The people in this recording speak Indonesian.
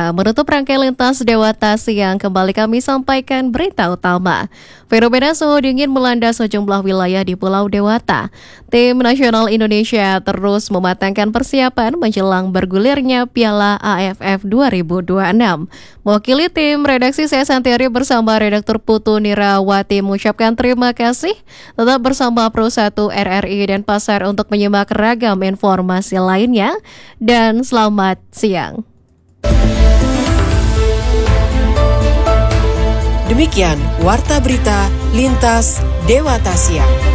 Menutup rangkai lintas Dewata Siang, kembali kami sampaikan berita utama. Fenomena suhu dingin melanda sejumlah wilayah di Pulau Dewata. Tim nasional Indonesia terus mematangkan persiapan menjelang bergulirnya Piala AFF 2026. Mewakili tim redaksi, saya Santiari bersama redaktur Putu Nirawati mengucapkan terima kasih. Tetap bersama Pro 1 RRI dan Pasar untuk menyimak ragam informasi lainnya. Dan selamat siang. Demikian Warta Berita Lintas Dewata Siang.